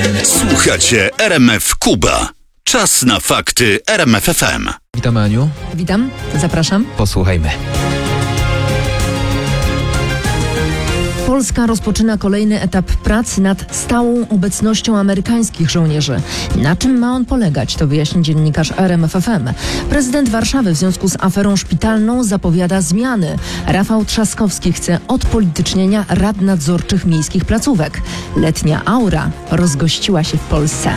Słuchacie RMF Kuba. Czas na fakty RMF FM. Witam, Aniu. Witam, zapraszam. Posłuchajmy. Polska rozpoczyna kolejny etap prac nad stałą obecnością amerykańskich żołnierzy. Na czym ma on polegać, to wyjaśni dziennikarz RMF FM. Prezydent Warszawy w związku z aferą szpitalną zapowiada zmiany. Rafał Trzaskowski chce odpolitycznienia rad nadzorczych miejskich placówek. Letnia aura rozgościła się w Polsce.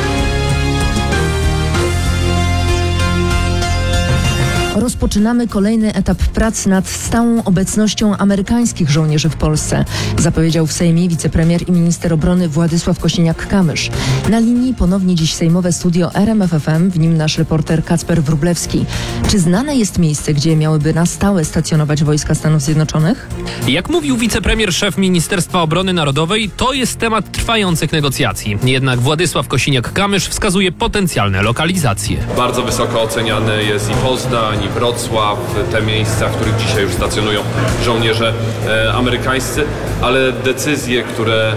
Rozpoczynamy kolejny etap prac nad stałą obecnością amerykańskich żołnierzy w Polsce, zapowiedział w Sejmie wicepremier i minister obrony Władysław Kosiniak-Kamysz. Na linii ponownie dziś sejmowe studio RMF FM, w nim nasz reporter Kacper Wróblewski. Czy znane jest miejsce, gdzie miałyby na stałe stacjonować wojska Stanów Zjednoczonych? Jak mówił wicepremier, szef Ministerstwa Obrony Narodowej, to jest temat trwających negocjacji. Jednak Władysław Kosiniak-Kamysz wskazuje potencjalne lokalizacje. Bardzo wysoko oceniany jest i Poznań, i Wrocław, te miejsca, w których dzisiaj już stacjonują żołnierze amerykańscy, ale decyzje, które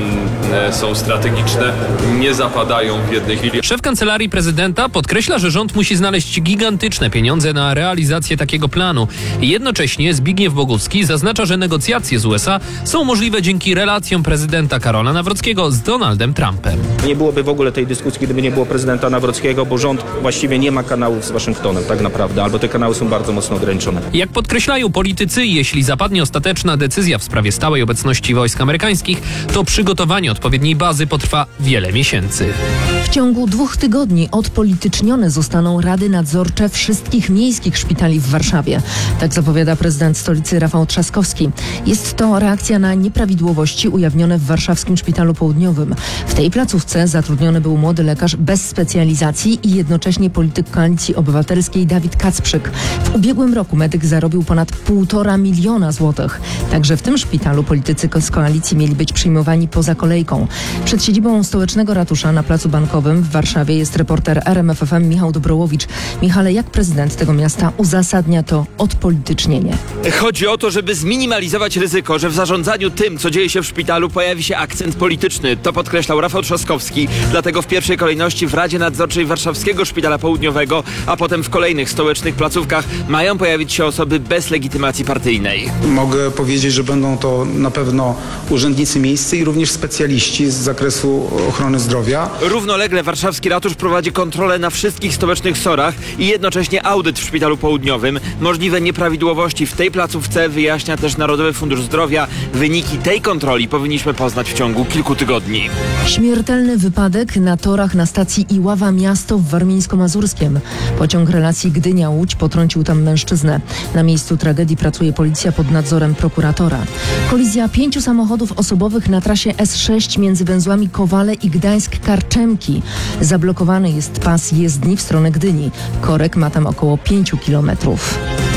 są strategiczne, nie zapadają w jednej chwili. Szef Kancelarii Prezydenta podkreśla, że rząd musi znaleźć gigantyczne pieniądze na realizację takiego planu. Jednocześnie Zbigniew Bogucki zaznacza, że negocjacje z USA są możliwe dzięki relacjom prezydenta Karola Nawrockiego z Donaldem Trumpem. Nie byłoby w ogóle tej dyskusji, gdyby nie było prezydenta Nawrockiego, bo rząd właściwie nie ma kanałów z Waszyngtonem tak naprawdę, albo te kanały są bardzo mocno ograniczone. Jak podkreślają politycy, jeśli zapadnie ostateczna decyzja w sprawie stałej obecności wojsk amerykańskich, to przygotowanie odpowiedniej bazy potrwa wiele miesięcy. W ciągu 2 tygodni odpolitycznione zostaną rady nadzorcze wszystkich miejskich szpitali w Warszawie. Tak zapowiada prezydent stolicy Rafał Trzaskowski. Jest to reakcja na nieprawidłowości ujawnione w warszawskim szpitalu południowym. W tej placówce zatrudniony był młody lekarz bez specjalizacji i jednocześnie polityk Koalicji Obywatelskiej Dawid Kacprzyk. W ubiegłym roku medyk zarobił ponad 1,5 miliona złotych. Także w tym szpitalu politycy z koalicji mieli być przyjmowani poza kolejką. Przed siedzibą stołecznego ratusza na Placu Bankowym w Warszawie jest reporter RMF FM Michał Dobrołowicz. Michale, jak prezydent tego miasta uzasadnia to odpolitycznienie? Chodzi o to, żeby zminimalizować ryzyko, że w zarządzaniu tym, co dzieje się w szpitalu, pojawi się akcent polityczny. To podkreślał Rafał Trzaskowski. Dlatego w pierwszej kolejności w Radzie Nadzorczej Warszawskiego Szpitala Południowego, a potem w kolejnych stołecznych placówkach mają pojawić się osoby bez legitymacji partyjnej. Mogę powiedzieć, że będą to na pewno urzędnicy miejscy i również specjaliści z zakresu ochrony zdrowia. Równolegle warszawski ratusz prowadzi kontrolę na wszystkich stołecznych SOR-ach i jednocześnie audyt w Szpitalu Południowym. Możliwe nieprawidłowości w tej placówce wyjaśnia też Narodowy Fundusz Zdrowia. Wyniki tej kontroli powinniśmy poznać w ciągu kilku tygodni. Śmiertelny wypadek na torach na stacji Iława Miasto w Warmińsko-Mazurskiem. Pociąg relacji Gdynia-Łódź potrącił tam mężczyznę. Na miejscu tragedii pracuje policja pod nadzorem prokuratora. Kolizja 5 samochodów osobowych na trasie S6 między węzłami Kowale i Gdańsk-Karczemki. Zablokowany jest pas jezdni w stronę Gdyni. Korek ma tam około 5 kilometrów.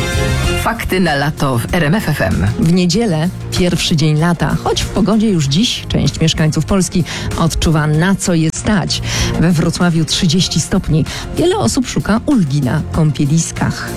Fakty na lato w RMF FM. W niedzielę, pierwszy dzień lata, choć w pogodzie już dziś część mieszkańców Polski odczuwa, na co je stać. We Wrocławiu 30 stopni. Wiele osób szuka ulgi na kąpieliskach.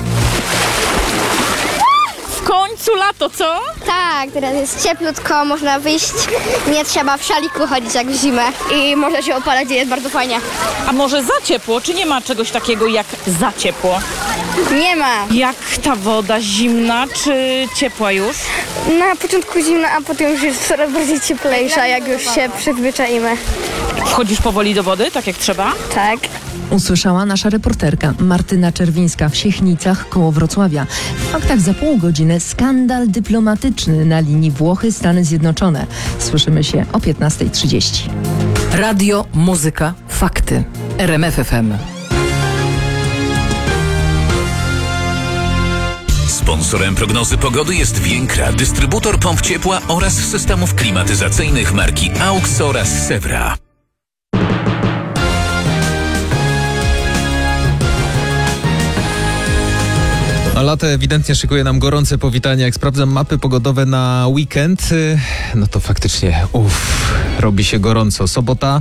W końcu lato, co? Tak, teraz jest cieplutko, można wyjść, nie trzeba w szaliku chodzić jak w zimę i można się opalać i jest bardzo fajnie. A może za ciepło? Czy nie ma czegoś takiego jak za ciepło? Nie ma. Jak ta woda zimna, czy ciepła już? Na początku zimna, a potem już jest coraz bardziej cieplejsza, jak już się przyzwyczaimy. Wchodzisz powoli do wody, tak jak trzeba? Tak. Usłyszała nasza reporterka Martyna Czerwińska w Siechnicach koło Wrocławia. W faktach za pół godziny skandal dyplomatyczny na linii Włochy-Stany Zjednoczone. Słyszymy się o 15:30. Radio, muzyka, fakty. RMF FM. Sponsorem prognozy pogody jest Więkra, dystrybutor pomp ciepła oraz systemów klimatyzacyjnych marki AUX oraz Sewra. A lato ewidentnie szykuje nam gorące powitanie. Jak sprawdzam mapy pogodowe na weekend, no to faktycznie robi się gorąco. Sobota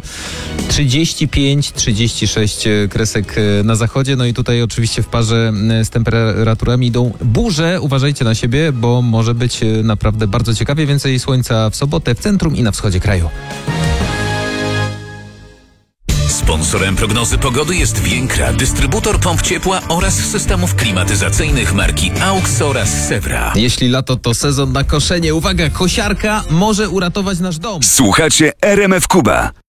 35-36 kresek na zachodzie. No i tutaj oczywiście w parze z temperaturami idą burze. Uważajcie na siebie, bo może być naprawdę bardzo ciekawie. Więcej słońca w sobotę w centrum i na wschodzie kraju. Sponsorem prognozy pogody jest Więkra, dystrybutor pomp ciepła oraz systemów klimatyzacyjnych marki AUX oraz Sewra. Jeśli lato to sezon na koszenie, uwaga, kosiarka może uratować nasz dom. Słuchacie RMF Kuba.